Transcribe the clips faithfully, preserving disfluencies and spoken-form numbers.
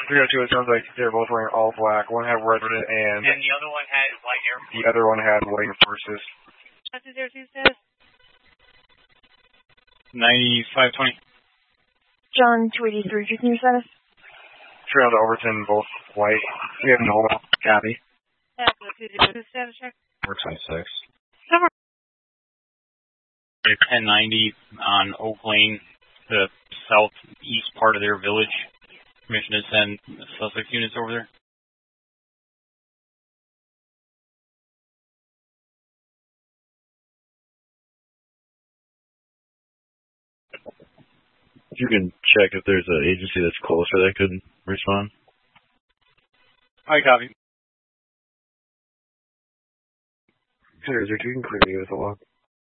three oh two, it sounds like they're both wearing all black. One had red and... And the other one had white Air Force. The other one had white Air Forces. That's zero two status. ninety-five twenty. John, two eighty-three, fifteen status. Trail to Overton, both white. We have no one. Copy. That's two zero two status check. four twenty-six. Cover. ten ninety on Oak Lane, the southeast part of their village. Permission to send suspect units over there. If you can check if there's an agency that's closer that could respond. I copy. Zero zero two, you can clear me with a log.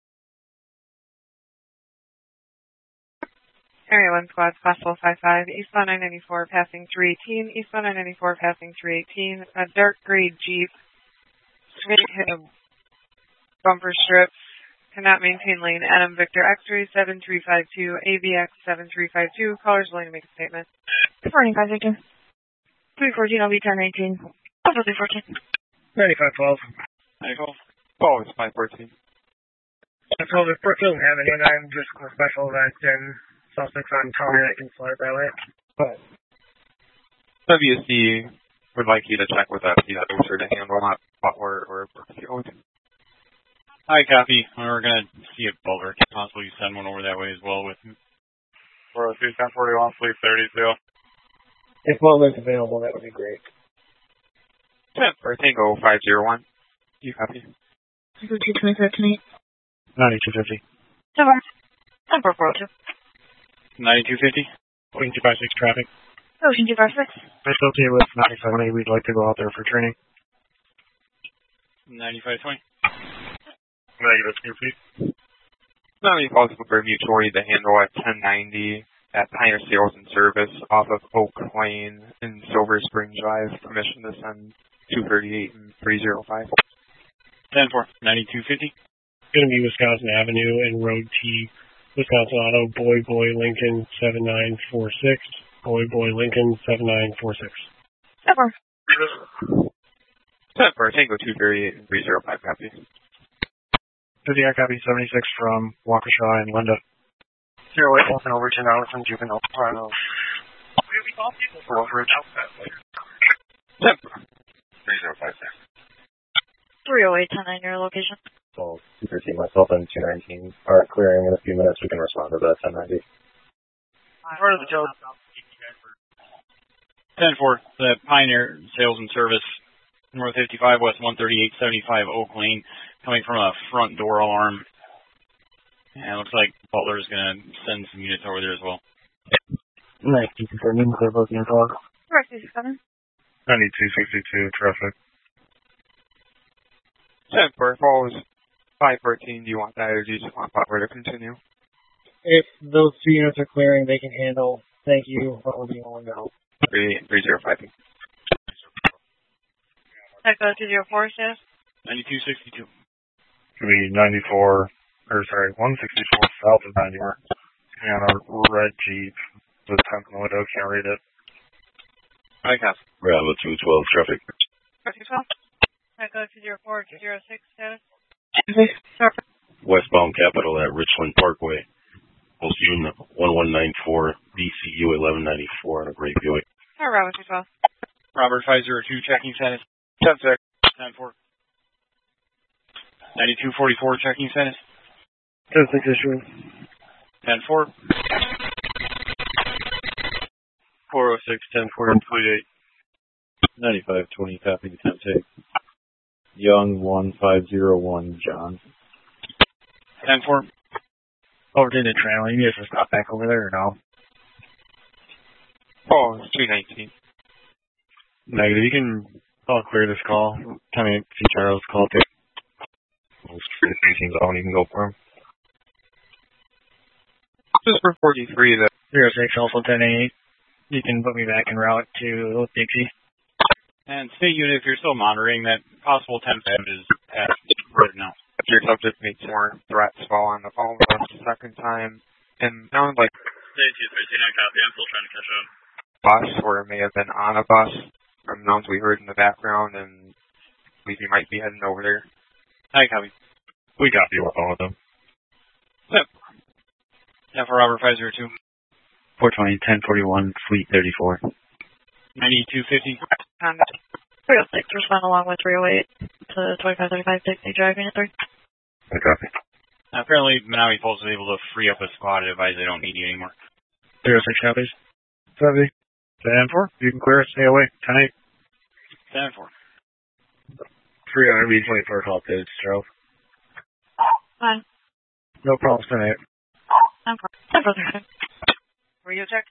Area one squad, possible five five, eastbound nine ninety-four, passing three eighteen, eastbound nine ninety-four, passing three eighteen, a dark gray Jeep, straight hit a bumper strips, cannot maintain lane, Adam Victor X-ray seven three five two, A B X seven three five two, callers willing to make a statement. Good morning, five Victor. three fourteen, I'll be ten eighteen. I'll be fourteen. ninety-five twelve. ninety-five twelve. Oh, it's five fourteen. I told the Brookfield Avenue, and I'm just a special event and suspects on Tommy that can slide by way. But W C would like you to check with us, the officer to handle that Butler or Brookfield. I copy. We're going to see if Butler can possibly send one over that way as well with him. four oh two, ten forty-one, sleep thirty-two. if Butler's available, that would be great. ten for Tango five zero one. You copy? Tango two twenty-five tonight. ninety-two fifty. Over. Number four oh two. ninety-two fifty. Ocean two five six traffic. Ocean two five six. Associated with ninety-five twenty, we'd like to go out there for training. ninety-five twenty. Negative two feet. Not any possible for mutual to handle at ten ninety at Pioneer Sales and Service off of Oak Lane in Silver Spring Drive. Permission to send two thirty-eight and three oh five. ten four. ninety-two fifty. Going to be Wisconsin Avenue and Road T. Wisconsin Auto, Boy Boy Lincoln seven nine four six. Boy Boy Lincoln seven nine four six. Over. ten for Tango two thirty-eight and three oh five copy. Zodiac copy seventy-six from Waukesha and Linda. Zero eight one Overton, Allison, Juvenile, Toronto. Wolfridge. ten for three oh five six. three oh eight ten nine, your location. So, two thirteen, myself, and two nineteen are clearing in a few minutes. We can respond to that ten ninety. Part of the joke. ten four. The Pioneer Sales and Service, North fifty-five, West one thirty-eight seventy-five Oak Lane, coming from a front door alarm. And it looks like Butler is going to send some units over there as well. ninety-two confirming, clear both units log. Correct, six seven. ninety-two sixty-two, traffic. ten for Falls five fourteen, do you want that or do you just want Butler to continue? If those two units are clearing, they can handle. Thank you. What will be on go? three oh five. Echo two zero four, says. ninety-two sixty-two. Could be ninety-four, or sorry, one sixty-four south of ninety-four. And a red Jeep with tenth in the window, can't read it. I guess. Bravo two twelve traffic. two twelve. Echo two zero four, two zero six, status. Westbound Capital at Richland Parkway. Post unit one one nine four, B C U eleven ninety-four on a Great Buick. Or Robert two twelve. Robert five zero two, checking status. ten six. ten four. ninety-two forty-four, checking status. ten six issue. ten four. four oh six, ten four, twenty-eight. ninety-five twenty, copy the ten take. Young one five zero one, John. ten four. Over to the trailer, you guys just stop back over there or no? Oh, it's two nineteen. Negative, you can all clear this call. Tell me if you Charles call too. Most seems on, you can go for him. Just for forty-three, the zero six, also ten eight. You can put me back en route to Dixie. And state unit, if you're still monitoring, that possible ten five is past right now. If your subject makes more threats while on the phone for the second time, and sounds like State two thirteen, I copy. I'm still trying to catch up. bus, or it may have been on a bus from sounds we heard in the background, and I believe he might be heading over there. Hi, copy. We copy. We're calling with them. Yep. Yeah, for Robert five zero two. four twenty, ten forty-one, Fleet thirty-four. ninety-two fifty. Honda. three oh six, respond along with three oh eight to twenty-five thirty-five, Dixie Drive, Unit three. I copy. Uh, apparently, Manawi Pulse is able to free up a squad and advise they don't need you anymore. zero six copies. Copy. ten four, you can clear it. Stay away. ten eight. ten four. three hundred, B twenty-four, call pitch, Charles. Fine. No problem, ten eight. ten four. ten four, thirty-five. Radio check.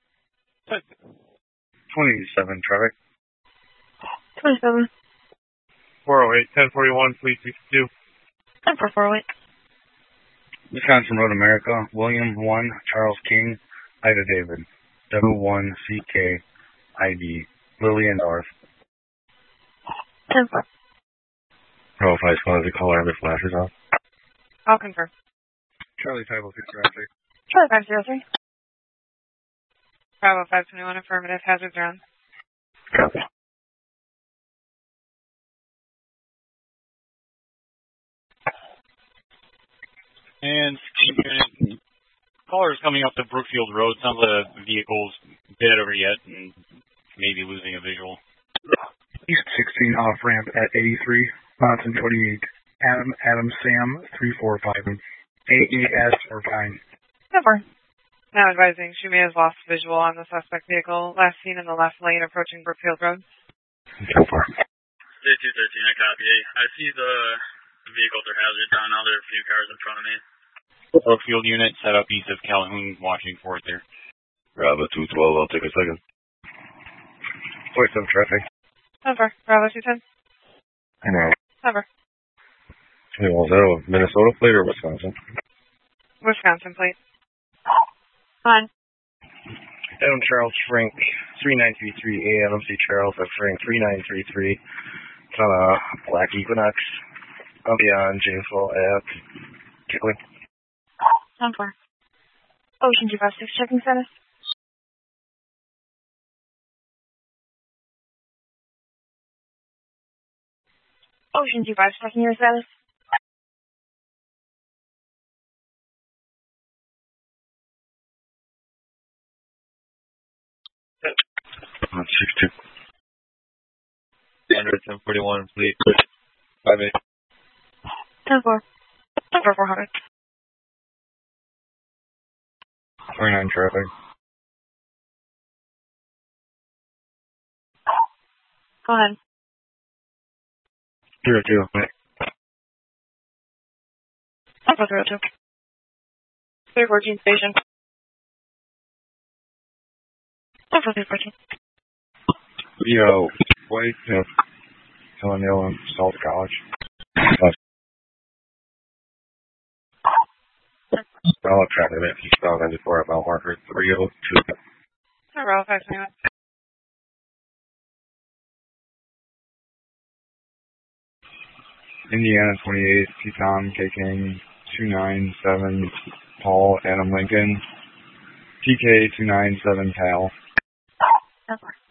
twenty-seven, traffic. twenty-seven. four oh eight, ten forty-one, Fleet sixty-two. ten four, four oh eight. Wisconsin Road America, William one, Charles King, Ida David, W one C K, I D, Lillian North. ten four. Pro five squad, the caller, the flashes off. I'll confirm. Charlie Type six traffic. Charlie five zero three. Bravo five twenty-one, affirmative, hazards are on. Copy. And caller is coming up the Brookfield Road. Sounds like the vehicle's dead over yet and maybe losing a visual. East sixteen off ramp at eighty-three, Monson twenty-eight, Adam, Adam, Sam, three four five, A E S or Pine. Never. Now advising, she may have lost visual on the suspect vehicle, last seen in the left lane approaching Brookfield Road. So far. J two thirteen, I copy. I see the vehicles are hazard down now. There are a few cars in front of me. Brookfield unit set up east of Calhoun, watching for it there. Bravo two twelve, I'll take a second. forty-seven traffic. Over. Bravo two ten. I know. Over. Was that a Minnesota plate or Wisconsin? Wisconsin plate. Fine. Adam Charles Frank, three nine three three, A M C Charles at Frank, three nine three three. It's on a Black Equinox. I'll be on Janesville at Kickley. ten four. Ocean two five six, checking status. Ocean two five, checking your status. six two. ten forty-one, Fleet. five eight. ten four. ten four, four hundred. twenty-nine traffic. Go ahead. zero two. ten four zero two. three fourteen station. ten four three fourteen. Yo, wait, yeah. Telling you I'm South College. Uh, I'll try to make you spell ninety-four about marker three oh two. Bravo five twenty-one. Indiana twenty-eight, Teton, K King, two nine seven, Paul, Adam Lincoln, T K two nine seven, Cal. ten four.